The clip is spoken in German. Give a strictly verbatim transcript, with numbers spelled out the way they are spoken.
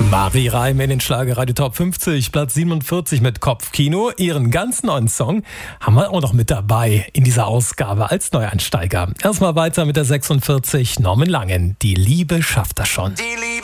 Marie Reim in den Schlagerradio Top fünfzig, Platz siebenundvierzig mit Kopfkino. Ihren ganz neuen Song haben wir auch noch mit dabei in dieser Ausgabe als Neueinsteiger. Erstmal weiter mit der sechsundvierzig, Norman Langen. Die Liebe schafft das schon. Die Liebe